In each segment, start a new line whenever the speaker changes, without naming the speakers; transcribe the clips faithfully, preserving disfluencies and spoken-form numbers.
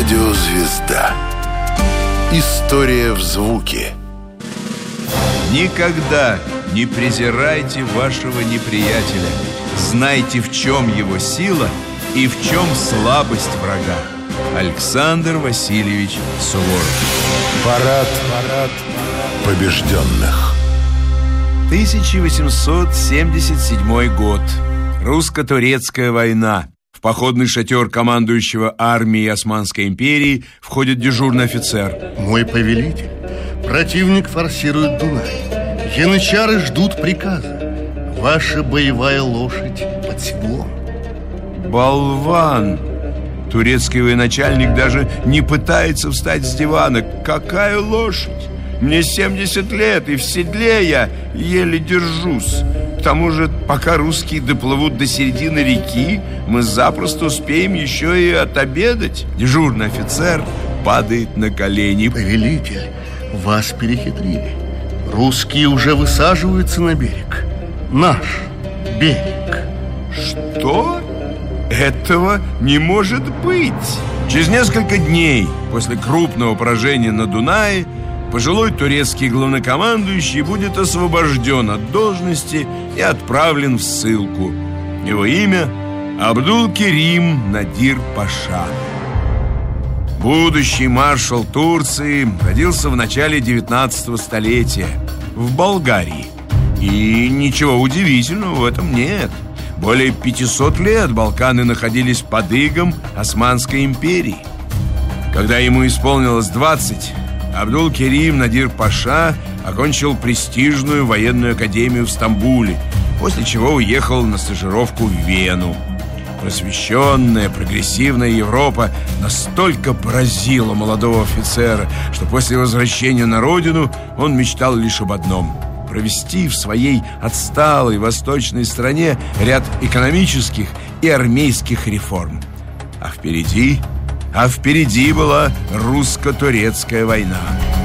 Радиозвезда. История в звуке.
Никогда не презирайте вашего неприятеля. Знайте, в чем его сила и в чем слабость врага. Александр Васильевич Суворов.
Парад, парад побежденных.
тысяча восемьсот семьдесят седьмой год. Русско-турецкая война. В походный шатер командующего армией Османской империи входит дежурный офицер.
Мой повелитель, противник форсирует Дунай. Янычары ждут приказа. Ваша боевая лошадь под седлом.
Болван! Турецкий военачальник даже не пытается встать с дивана. Какая лошадь? Мне семьдесят лет, и в седле я еле держусь. К тому же, пока русские доплывут до середины реки, мы запросто успеем еще и отобедать. Дежурный офицер падает на колени.
Повелитель, вас перехитрили. Русские уже высаживаются на берег. Наш берег.
Что? Этого не может быть. Через несколько дней после крупного поражения на Дунае пожилой турецкий главнокомандующий будет освобожден от должности и отправлен в ссылку. Его имя Абдул-Керим Надир Паша. Будущий маршал Турции родился в начале девятнадцатого столетия в Болгарии. И ничего удивительного в этом нет. Более пятисот лет Балканы находились под игом Османской империи. Когда ему исполнилось двадцать, Абдул-Керим Надир Паша окончил престижную военную академию в Стамбуле, после чего уехал на стажировку в Вену. Просвещенная, прогрессивная Европа настолько поразила молодого офицера, что после возвращения на родину он мечтал лишь об одном – провести в своей отсталой восточной стране ряд экономических и армейских реформ. А впереди, а впереди была русско-турецкая война.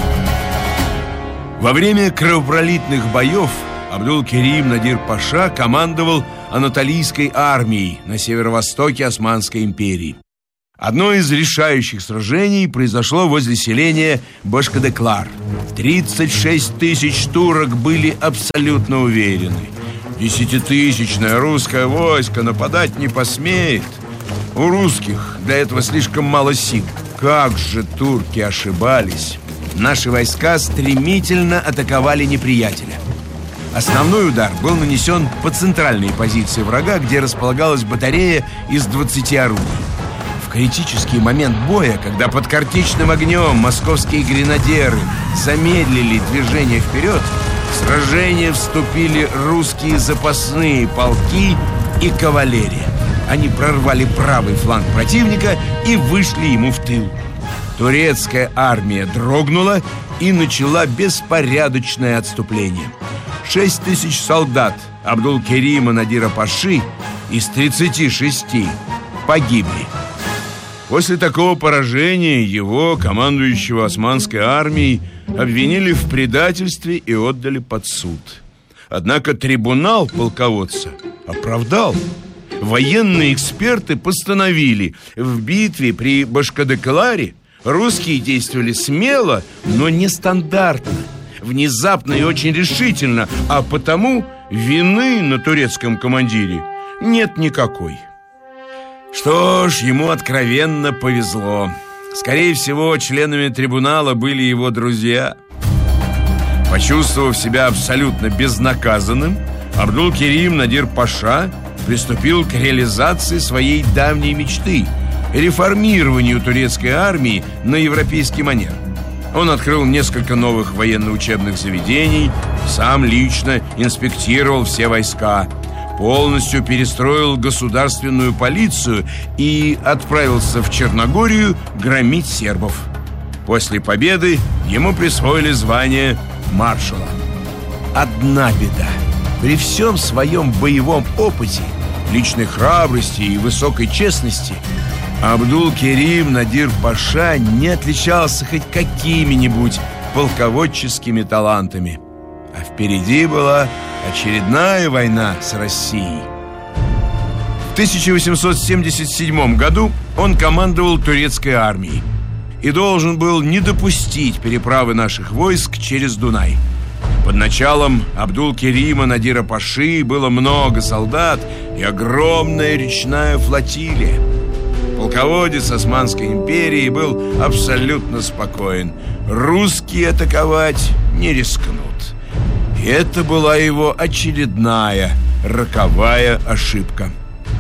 Во время кровопролитных боев Абдул-Керим Надир Паша командовал Анатолийской армией на северо-востоке Османской империи. Одно из решающих сражений произошло возле селения Башкаdeклар. тридцать шесть тысяч турок были абсолютно уверены. Десятитысячное русское войско нападать не посмеет. У русских для этого слишком мало сил. Как же турки ошибались! Наши войска стремительно атаковали неприятеля. Основной удар был нанесен по центральной позиции врага, где располагалась батарея из двадцати орудий. В критический момент боя, когда под картечным огнем московские гренадеры замедлили движение вперед, в сражение вступили русские запасные полки и кавалерия. Они прорвали правый фланг противника и вышли ему в тыл. Турецкая армия дрогнула и начала беспорядочное отступление. Шесть тысяч солдат Абдул-Керима Надира Паши из тридцати шести погибли. После такого поражения его, командующего Османской армией, обвинили в предательстве и отдали под суд. Однако трибунал полководца оправдал. Военные эксперты постановили: в битве при Башкаdeкларе русские действовали смело, но нестандартно, внезапно и очень решительно, а потому вины на турецком командире нет никакой. Что ж, ему откровенно повезло. Скорее всего, членами трибунала были его друзья. Почувствовав себя абсолютно безнаказанным, Абдул-Керим Надир Паша приступил к реализации своей давней мечты – реформированию турецкой армии на европейский манер. Он открыл несколько новых военно-учебных заведений, сам лично инспектировал все войска, полностью перестроил государственную полицию и отправился в Черногорию громить сербов. После победы ему присвоили звание маршала. Одна беда: при всем своем боевом опыте, личной храбрости и высокой честности Абдул-Керим Надир Паша не отличался хоть какими-нибудь полководческими талантами. А впереди была очередная война с Россией. В тысяча восемьсот семьдесят седьмом году он командовал турецкой армией и должен был не допустить переправы наших войск через Дунай. Под началом Абдул-Керима Надира Паши было много солдат и огромная речная флотилия. Полководец Османской империи был абсолютно спокоен. Русские атаковать не рискнут. И это была его очередная роковая ошибка.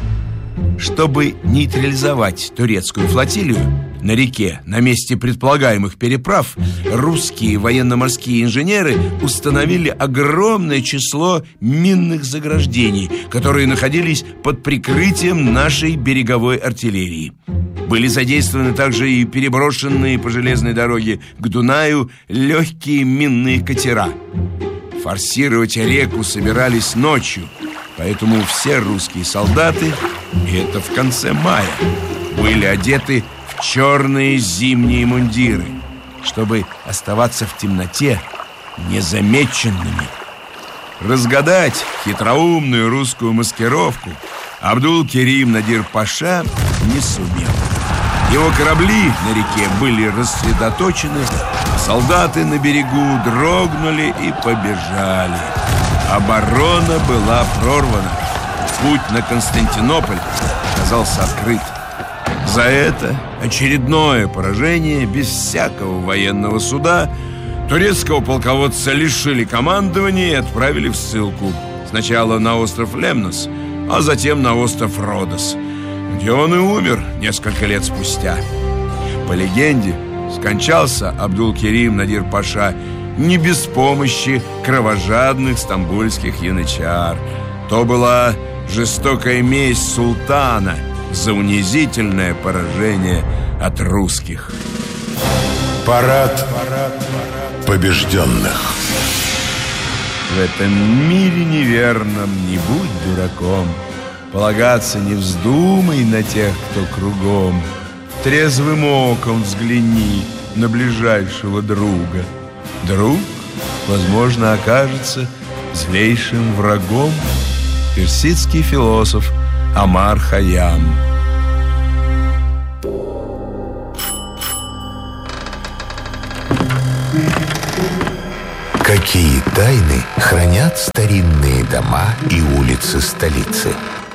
Чтобы нейтрализовать турецкую флотилию на реке, на месте предполагаемых переправ, русские военно-морские инженеры установили огромное число минных заграждений, которые находились под прикрытием нашей береговой артиллерии. Были задействованы также и переброшенные по железной дороге к Дунаю легкие минные катера. Форсировать реку собирались ночью, поэтому все русские солдаты, и это в конце мая, были одеты в черные зимние мундиры, чтобы оставаться в темноте незамеченными. Разгадать хитроумную русскую маскировку Абдул-Керим Надир Паша не сумел. Его корабли на реке были рассредоточены, а солдаты на берегу дрогнули и побежали. Оборона была прорвана. Путь на Константинополь оказался открыт. За это очередное поражение без всякого военного суда турецкого полководца лишили командования и отправили в ссылку. Сначала на остров Лемнос, а затем на остров Родос, где он и умер несколько лет спустя. По легенде, скончался Абдул-Керим Надир Паша не без помощи кровожадных стамбульских янычар. То была жестокая месть султана за унизительное поражение от русских.
Парад побежденных.
В этом мире неверном не будь дураком, полагаться не вздумай на тех, кто кругом. Трезвым оком взгляни на ближайшего друга. Друг, возможно, окажется злейшим врагом. Персидский философ Омар Хайям.
Какие тайны хранят старинные дома и улицы столицы?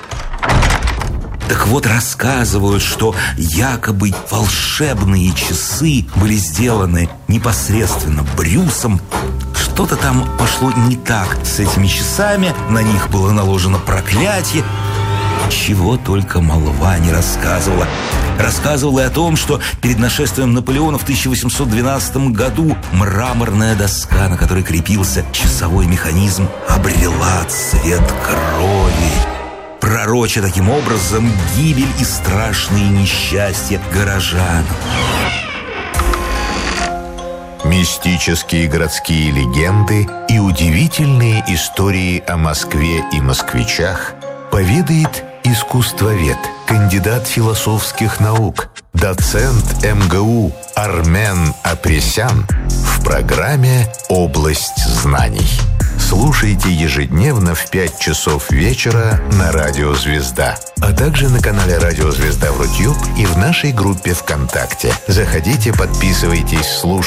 Так вот, рассказывают, что якобы волшебные часы были сделаны непосредственно Брюсом. Что-то там пошло не так с этими часами, на них было наложено проклятие. Чего только молва не рассказывала. Рассказывала и о том, что перед нашествием Наполеона в тысяча восемьсот двенадцатом году мраморная доска, на которой крепился часовой механизм, обрела цвет крови, пророча таким образом гибель и страшные несчастья горожан.
Мистические городские легенды и удивительные истории о Москве и москвичах поведает искусствовед, кандидат философских наук, доцент эм гэ у Армен Апресян в программе «Область знаний». Слушайте ежедневно в пять часов вечера на Радио Звезда, а также на канале Радио Звезда в Рутюб и в нашей группе ВКонтакте. Заходите, подписывайтесь, слушайте.